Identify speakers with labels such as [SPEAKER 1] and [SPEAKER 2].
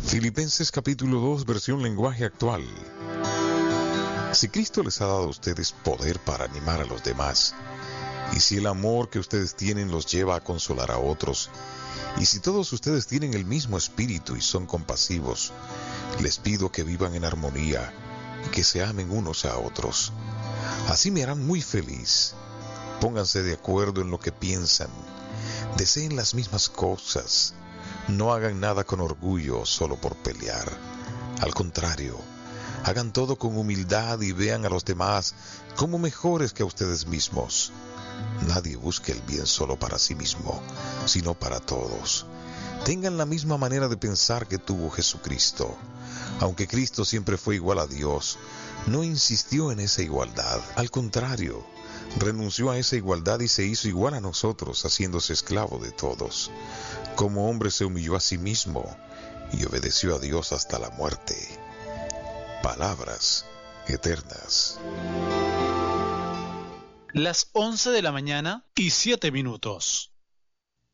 [SPEAKER 1] Filipenses capítulo 2, versión lenguaje actual. Si Cristo les ha dado a ustedes poder para animar a los demás, y si el amor que ustedes tienen los lleva a consolar a otros, y si todos ustedes tienen el mismo espíritu y son compasivos, les pido que vivan en armonía y que se amen unos a otros. Así me harán muy feliz. Pónganse de acuerdo en lo que piensan. Deseen las mismas cosas. No hagan nada con orgullo solo por pelear. Al contrario, hagan todo con humildad y vean a los demás como mejores que a ustedes mismos. Nadie busque el bien solo para sí mismo, sino para todos. Tengan la misma manera de pensar que tuvo Jesucristo. Aunque Cristo siempre fue igual a Dios, no insistió en esa igualdad. Al contrario, renunció a esa igualdad y se hizo igual a nosotros, haciéndose esclavo de todos. Como hombre se humilló a sí mismo y obedeció a Dios hasta la muerte. Palabras eternas.
[SPEAKER 2] Las 11 de la mañana y 7 minutos.